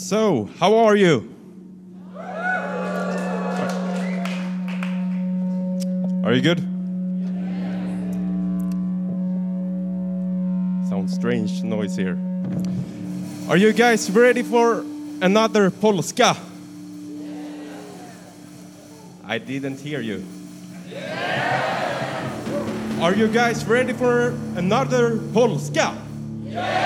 So, how are you? Are you good? Sounds strange noise here. Are you guys ready for another Polska? I didn't hear you. Are you guys ready for another Polska?